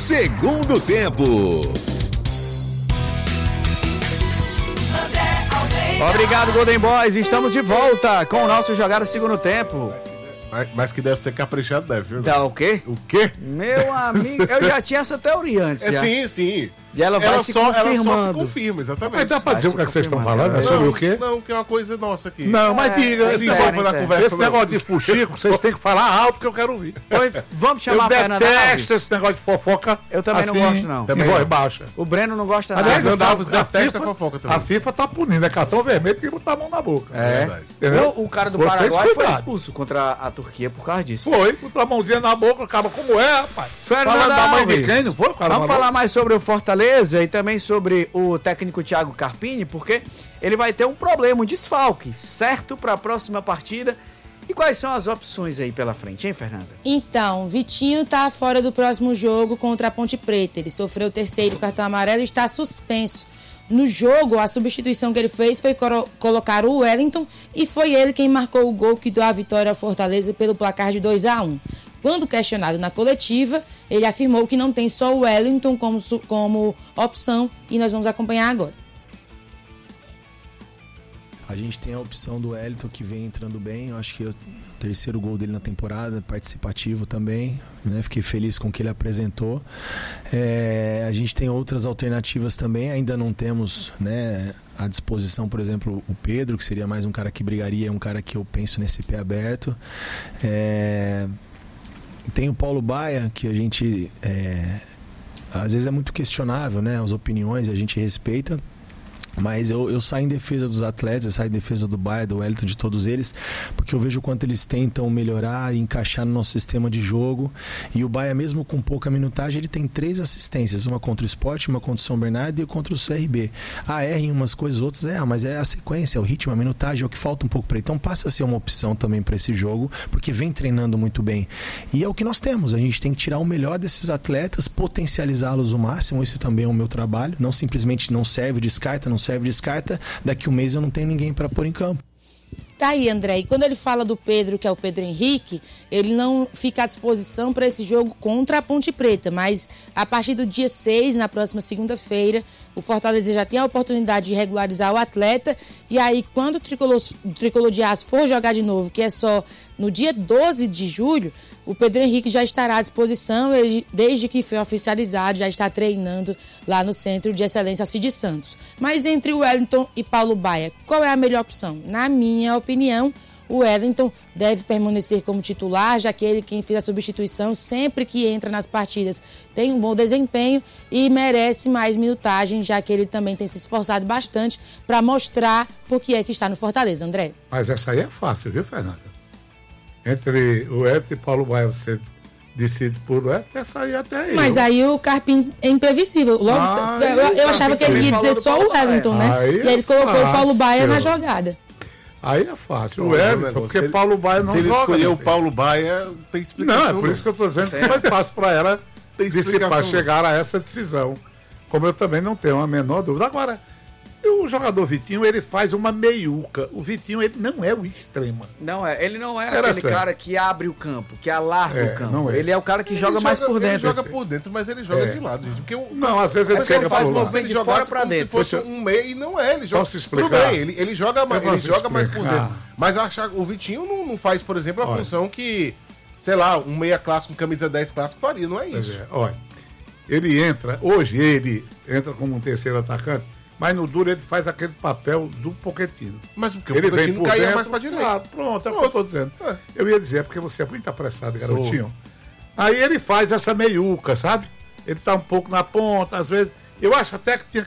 Segundo tempo. Obrigado, Golden Boys. Estamos de volta com o nosso Jogada Segundo Tempo. Mas que deve ser caprichado, deve, viu? Tá o quê? O quê? Meu amigo, eu já tinha essa teoria antes. Já. Sim. E ela vai se confirmando. Ela só se confirma, exatamente. Mas dá pra dizer o que vocês estão falando? É sobre o quê? Não, que é uma coisa nossa aqui. Não, mas diga. Esse negócio de fuxico, vocês têm que falar alto que eu quero ouvir. Pois, vamos chamar a Fernanda Eu Alves. detesto esse negócio de fofoca. Eu também assim, não gosto, não. Em voz baixa. O Breno não gosta nada. Aliás, Fernanda Alves a detesta fofoca também. A FIFA tá punindo, é cartão vermelho porque botar a mão na boca. Verdade. Entendeu? O cara do Vocês Paraguai foi cuidado. expulso contra a Turquia por causa disso. Foi, botou a mãozinha na boca, acaba como é, rapaz. Fernanda Falando da mãe Alves. de quem, não foi? O cara Vamos mandou? falar mais sobre o Fortaleza e também sobre o técnico Thiago Carpini, porque ele vai ter um problema, um desfalque, certo, para a próxima partida. E quais são as opções aí pela frente, hein, Fernanda? Então, Vitinho tá fora do próximo jogo contra a Ponte Preta. Ele sofreu o terceiro cartão amarelo e está suspenso. No jogo, a substituição que ele fez foi colocar o Wellington e foi ele quem marcou o gol que deu a vitória ao Fortaleza pelo placar de 2-1. Quando questionado na coletiva, ele afirmou que não tem só o Wellington como opção e nós vamos acompanhar agora. A gente tem a opção do Wellington que vem entrando bem, eu acho que é o terceiro gol dele na temporada, participativo também, né? Fiquei feliz com o que ele apresentou. A gente tem outras alternativas também, ainda não temos, né, à disposição, por exemplo, o Pedro, que seria mais um cara que brigaria, um cara que eu penso nesse pé aberto. Tem o Paulo Baia, que a gente às vezes é muito questionável, né, as opiniões, a gente respeita. Mas eu saio em defesa dos atletas, eu saio em defesa do Baia, do Wellington, de todos eles, porque eu vejo o quanto eles tentam melhorar e encaixar no nosso sistema de jogo. E o Baia, mesmo com pouca minutagem, ele tem 3 assistências, uma contra o Sport, uma contra o São Bernardo e contra o CRB. Erra em umas coisas, outras mas é a sequência, é o ritmo, a minutagem, é o que falta um pouco para ele. Então passa a ser uma opção também para esse jogo, porque vem treinando muito bem. E é o que nós temos, a gente tem que tirar o melhor desses atletas, potencializá-los o máximo, isso também é o meu trabalho, não simplesmente não serve, descarta, daqui um mês eu não tenho ninguém para pôr em campo. Tá aí, André. E quando ele fala do Pedro, que é o Pedro Henrique, ele não fica à disposição para esse jogo contra a Ponte Preta, mas a partir do dia 6, na próxima segunda-feira, o Fortaleza já tem a oportunidade de regularizar o atleta, e aí quando o Tricolor de Aço for jogar de novo, que é só no dia 12 de julho, o Pedro Henrique já estará à disposição, ele, desde que foi oficializado, já está treinando lá no Centro de Excelência Alcides Santos. Mas entre o Wellington e Paulo Baia, qual é a melhor opção? Na minha opinião, o Wellington deve permanecer como titular, já que ele quem fez a substituição, sempre que entra nas partidas tem um bom desempenho e merece mais minutagem, já que ele também tem se esforçado bastante para mostrar por que é que está no Fortaleza, André. Mas essa aí é fácil, viu, Fernanda? Entre o Wellington e Paulo Baia, você decide por Wellington, essa aí até Mas aí o Carpim é imprevisível. Logo, eu achava que ele ia dizer só o Wellington, né? E ele colocou o Paulo Baia na jogada. Aí é fácil. O Wellington, porque Paulo Baia não joga. Se ele escolher o Paulo Baia, tem explicação. Não, é por isso que eu estou dizendo que foi fácil para ela dissipar, chegar a essa decisão. Como eu também não tenho a menor dúvida. Agora, o jogador Vitinho, ele faz uma meiuca. O Vitinho, ele não é o extrema. Ele não é aquele cara que abre o campo, que alarga o campo. Não é. Ele é o cara que joga mais por dentro. Ele joga por dentro, mas ele joga de lado, gente. Porque não, às vezes ele chega faz por ele de fora para dentro. Se fosse um meia, e não é. Ele joga, posso explicar? Ele joga mais por dentro. Mas o Vitinho não faz, por exemplo, a função que, sei lá, um meia clássico, camisa 10 clássico faria. Não é isso. Olha, ele entra como um terceiro atacante, mas no duro ele faz aquele papel do Pochettino. Mas porque ele o Pochettino caía dentro, mais pra direita. Pronto, é o que eu tô dizendo. Eu ia dizer, porque você é muito apressado, garotinho. Aí ele faz essa meiuca, sabe? Ele tá um pouco na ponta, às vezes. Eu acho até que tinha